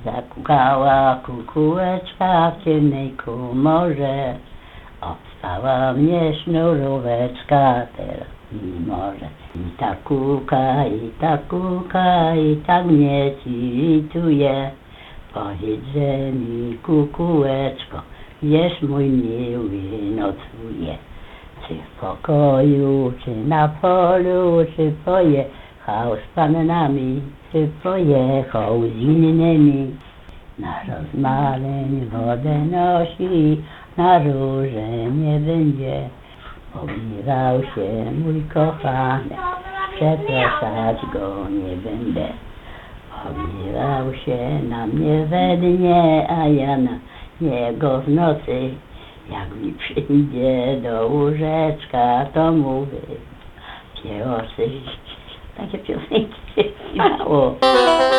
Zakukała kukułeczka w ciemnej komorze, obstała mnie sznuróweczka teraz mi może. I tak kuka, i tak mnie cituje. Powiedz, że mi kukułeczko, gdzież mój miły nocuje. Czy w pokoju, czy na polu, czy pojechał z panami, czy pojechał z innymi. Na rozmaleń wodę nosi, na róże nie będzie. Obierał się mój kochany, przepraszać go nie będę. Obierał się na mnie we dnie, a ja na niego w nocy. Jak mi przyjdzie do łóżeczka, to mówię, ciosy. Takie piosenki się śpiewało.